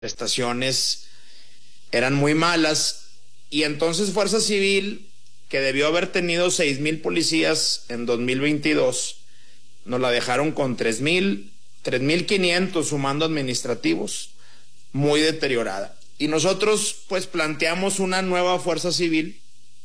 prestaciones eran muy malas, y entonces Fuerza Civil, que debió haber tenido 6,000 policías en 2022, nos la dejaron con 3,500 sumando administrativos, muy deteriorada. Y nosotros pues planteamos una nueva Fuerza Civil,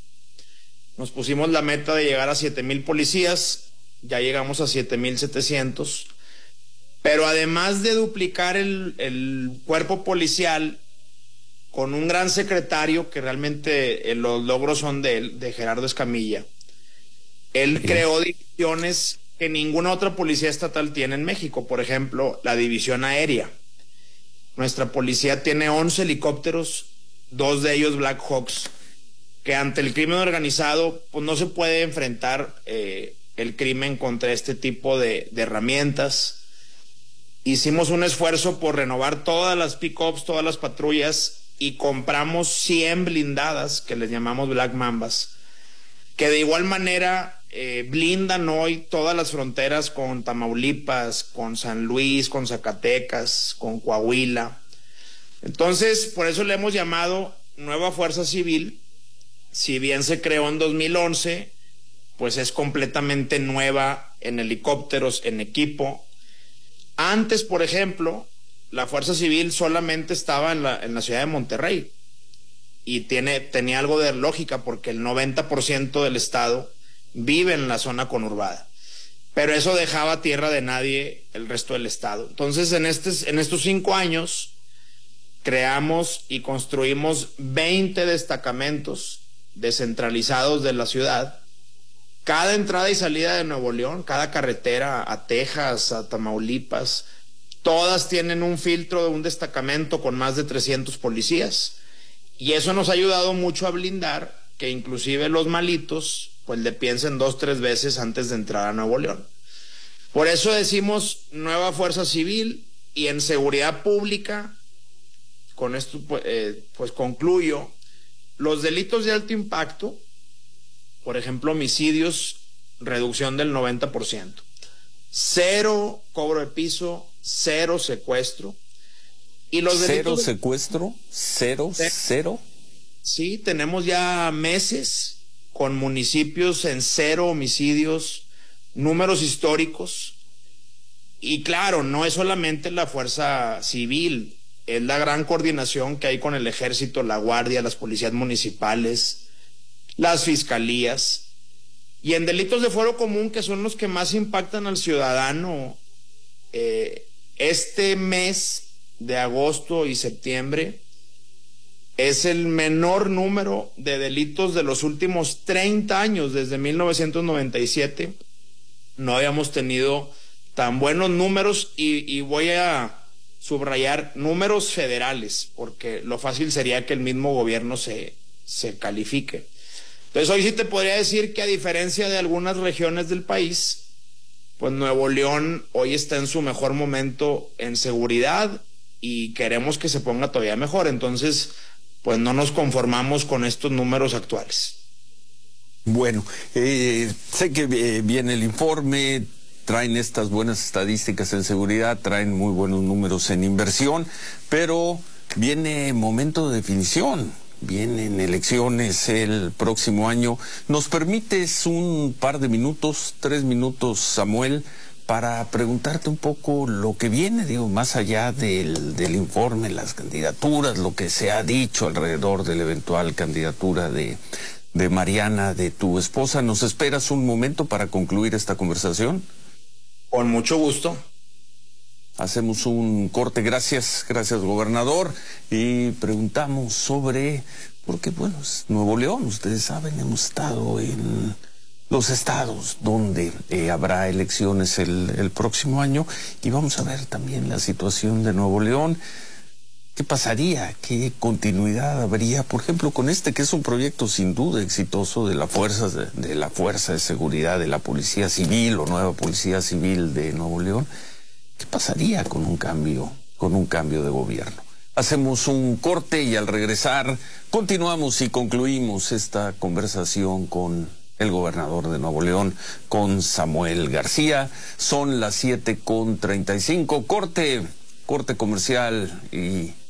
nos pusimos la meta de llegar a 7,000 policías, ya llegamos a 7,700, pero además de duplicar el cuerpo policial, con un gran secretario que realmente los logros son de él, de Gerardo Escamilla. Él creó divisiones que ninguna otra policía estatal tiene en México. Por ejemplo, la división aérea. Nuestra policía tiene 11 helicópteros, 2 de ellos Black Hawks, que ante el crimen organizado pues no se puede enfrentar el crimen contra este tipo de herramientas. Hicimos un esfuerzo por renovar todas las pick-ups, todas las patrullas, y compramos 100 blindadas, que les llamamos Black Mambas, que de igual manera blindan hoy todas las fronteras con Tamaulipas, con San Luis, con Zacatecas, con Coahuila. Entonces, por eso le hemos llamado Nueva Fuerza Civil. Si bien se creó en 2011, pues es completamente nueva en helicópteros, en equipo. Antes, por ejemplo, la Fuerza Civil solamente estaba en la ciudad de Monterrey, y tenía algo de lógica porque el 90% del estado vive en la zona conurbada, pero eso dejaba tierra de nadie el resto del estado. Entonces en estos 5 años creamos y construimos 20 destacamentos descentralizados de la ciudad. Cada entrada y salida de Nuevo León, cada carretera a Texas, a Tamaulipas, todas tienen un filtro de un destacamento con más de 300 policías. Y eso nos ha ayudado mucho a blindar que inclusive los malitos pues le piensen 2-3 veces antes de entrar a Nuevo León. Por eso decimos Nueva Fuerza Civil. Y en seguridad pública, con esto pues concluyo, los delitos de alto impacto, por ejemplo homicidios, reducción del 90%. 0 cobro de piso, 0 secuestro. Y los delitos... ¿Cero secuestro? ¿Cero? Sí, tenemos ya meses con municipios en 0 homicidios, números históricos. Y claro, no es solamente la Fuerza Civil, es la gran coordinación que hay con el Ejército, la Guardia, las policías municipales, las fiscalías. Y en delitos de fuero común, que son los que más impactan al ciudadano, este mes de agosto y septiembre es el menor número de delitos de los últimos 30 años. Desde 1997 no habíamos tenido tan buenos números, y voy a subrayar números federales, porque lo fácil sería que el mismo gobierno se califique. Entonces hoy sí te podría decir que, a diferencia de algunas regiones del país, pues Nuevo León hoy está en su mejor momento en seguridad, y queremos que se ponga todavía mejor. Entonces pues no nos conformamos con estos números actuales. Bueno, sé que viene el informe, traen estas buenas estadísticas en seguridad, traen muy buenos números en inversión, pero viene momento de definición. Vienen elecciones el próximo año. ¿Nos permites un par de minutos, 3 minutos, Samuel, para preguntarte un poco lo que viene, digo, más allá del informe, las candidaturas, lo que se ha dicho alrededor de la eventual candidatura de Mariana, de tu esposa? ¿Nos esperas un momento para concluir esta conversación? Con mucho gusto. Hacemos un corte, gracias gobernador, y preguntamos sobre, porque bueno, es Nuevo León, ustedes saben, hemos estado en los estados donde habrá elecciones el próximo año, y vamos a ver también la situación de Nuevo León. ¿Qué pasaría? ¿Qué continuidad habría, por ejemplo, con este, que es un proyecto sin duda exitoso de la Fuerza de Seguridad de la Policía Civil, o Nueva Policía Civil de Nuevo León? ¿Qué pasaría con un cambio de gobierno? Hacemos un corte y al regresar continuamos y concluimos esta conversación con el gobernador de Nuevo León, con Samuel García. Son las 7:35. Corte comercial, y